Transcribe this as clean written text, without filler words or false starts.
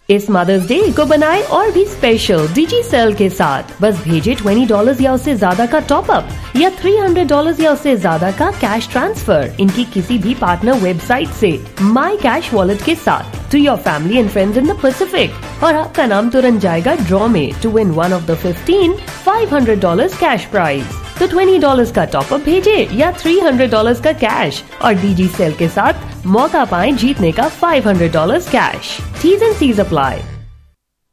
इस mother's day को बनाए और भी स्पेशल डिजी सेल के साथ। बस भेजे $20 या उससे ज्यादा का टॉप अप या $300 या उससे ज्यादा का कैश ट्रांसफर इनकी किसी भी पार्टनर वेबसाइट से माई कैश वॉलेट के साथ to your family and friends in the Pacific और आपका नाम तुरंत जाएगा ड्रॉ में to win one of the 15 $500 cash prize. तो $20 का टॉप अप भेजे या $300 का कैश और डीजी सेल के साथ मौका पाएं जीतने का $500 cash. T's and C's apply।